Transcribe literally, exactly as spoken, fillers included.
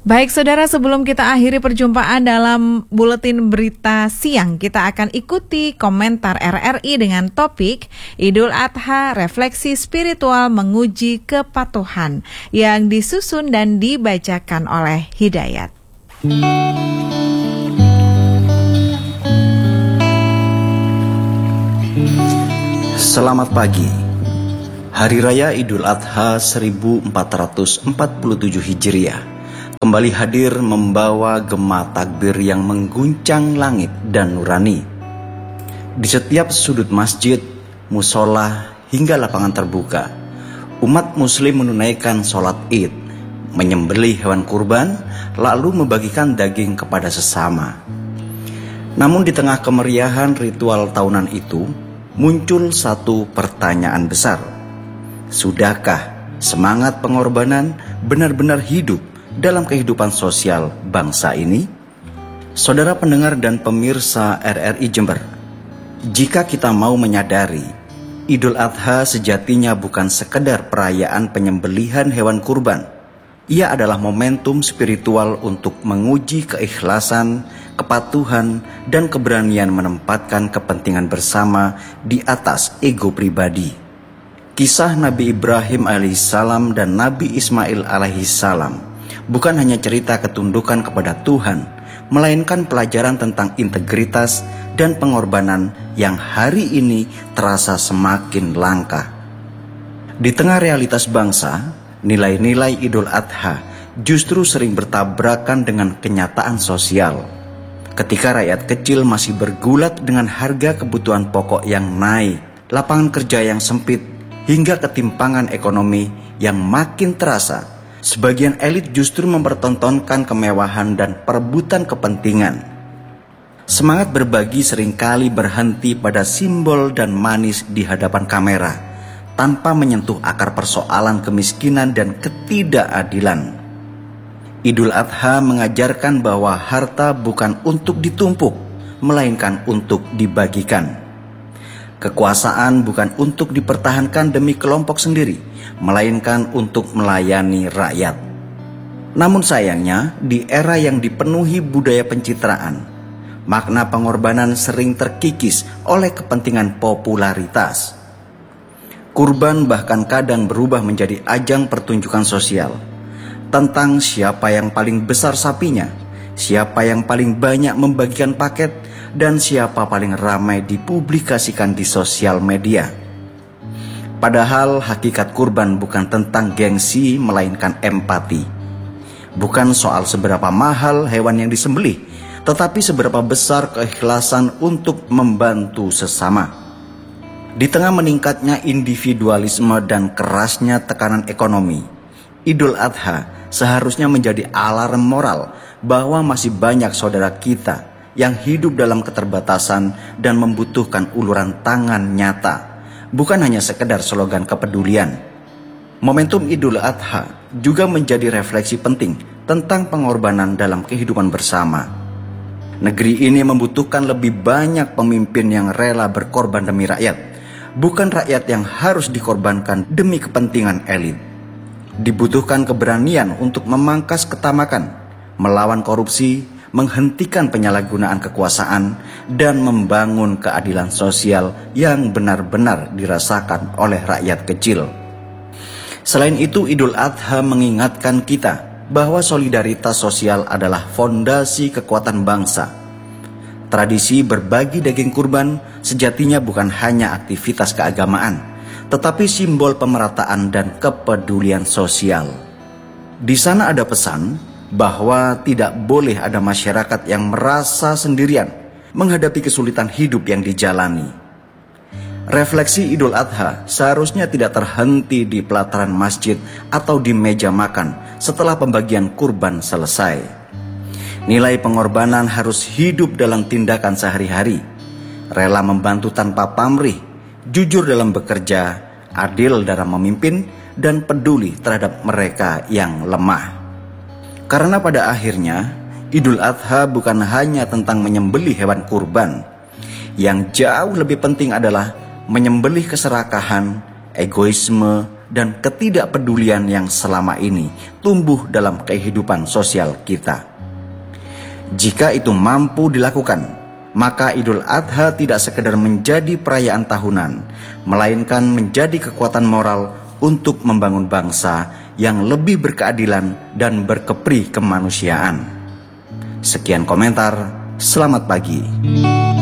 Baik saudara, sebelum kita akhiri perjumpaan dalam buletin berita siang, kita akan ikuti komentar R R I dengan topik Idul Adha Refleksi Spiritual Menguji Kepatuhan yang disusun dan dibacakan oleh Hidayat. Selamat pagi. Hari Raya Idul Adha seribu empat ratus empat puluh tujuh Hijriah kembali hadir membawa gema takbir yang mengguncang langit dan nurani. Di setiap sudut masjid, musola, hingga lapangan terbuka, umat muslim menunaikan sholat id, menyembelih hewan kurban, lalu membagikan daging kepada sesama. Namun di tengah kemeriahan ritual tahunan itu, muncul satu pertanyaan besar. Sudahkah semangat pengorbanan benar-benar hidup dalam kehidupan sosial bangsa ini? Saudara pendengar dan pemirsa R R I Jember, jika kita mau menyadari Idul Adha sejatinya bukan sekedar perayaan penyembelihan hewan kurban, ia adalah momentum spiritual untuk menguji keikhlasan, kepatuhan, dan keberanian menempatkan kepentingan bersama di atas ego pribadi. Kisah Nabi Ibrahim alaihissalam dan Nabi Ismail alaihissalam bukan hanya cerita ketundukan kepada Tuhan, melainkan pelajaran tentang integritas dan pengorbanan yang hari ini terasa semakin langka. Di tengah realitas bangsa, nilai-nilai Idul Adha justru sering bertabrakan dengan kenyataan sosial. Ketika rakyat kecil masih bergulat dengan harga kebutuhan pokok yang naik, lapangan kerja yang sempit, hingga ketimpangan ekonomi yang makin terasa, sebagian elit justru mempertontonkan kemewahan dan perebutan kepentingan. Semangat berbagi seringkali berhenti pada simbol dan manis di hadapan kamera, tanpa menyentuh akar persoalan kemiskinan dan ketidakadilan. Idul Adha mengajarkan bahwa harta bukan untuk ditumpuk, melainkan untuk dibagikan. Kekuasaan bukan untuk dipertahankan demi kelompok sendiri, melainkan untuk melayani rakyat. Namun sayangnya, di era yang dipenuhi budaya pencitraan, makna pengorbanan sering terkikis oleh kepentingan popularitas. Kurban bahkan kadang berubah menjadi ajang pertunjukan sosial tentang siapa yang paling besar sapinya, siapa yang paling banyak membagikan paket, dan siapa paling ramai dipublikasikan di sosial media. Padahal hakikat kurban bukan tentang gengsi, melainkan empati. Bukan soal seberapa mahal hewan yang disembelih, tetapi seberapa besar keikhlasan untuk membantu sesama. Di tengah meningkatnya individualisme dan kerasnya tekanan ekonomi, Idul Adha seharusnya menjadi alarm moral bahwa masih banyak saudara kita yang hidup dalam keterbatasan dan membutuhkan uluran tangan nyata, bukan hanya sekedar slogan kepedulian. Momentum Idul Adha juga menjadi refleksi penting tentang pengorbanan dalam kehidupan bersama. Negeri ini membutuhkan lebih banyak pemimpin yang rela berkorban demi rakyat, bukan rakyat yang harus dikorbankan demi kepentingan elit. Dibutuhkan keberanian untuk memangkas ketamakan, melawan korupsi, menghentikan penyalahgunaan kekuasaan, dan membangun keadilan sosial yang benar-benar dirasakan oleh rakyat kecil. Selain itu, Idul Adha mengingatkan kita bahwa solidaritas sosial adalah fondasi kekuatan bangsa. Tradisi berbagi daging kurban sejatinya bukan hanya aktivitas keagamaan, tetapi simbol pemerataan dan kepedulian sosial. Di sana ada pesan bahwa tidak boleh ada masyarakat yang merasa sendirian menghadapi kesulitan hidup yang dijalani. Refleksi Idul Adha seharusnya tidak terhenti di pelataran masjid atau di meja makan setelah pembagian kurban selesai. Nilai pengorbanan harus hidup dalam tindakan sehari-hari, rela membantu tanpa pamrih, jujur dalam bekerja, adil dalam memimpin, dan peduli terhadap mereka yang lemah. Karena pada akhirnya, Idul Adha bukan hanya tentang menyembelih hewan kurban. Yang jauh lebih penting adalah menyembelih keserakahan, egoisme, dan ketidakpedulian yang selama ini tumbuh dalam kehidupan sosial kita. Jika itu mampu dilakukan, maka Idul Adha tidak sekedar menjadi perayaan tahunan, melainkan menjadi kekuatan moral untuk membangun bangsa yang lebih berkeadilan dan berkepri kemanusiaan. Sekian komentar, selamat pagi.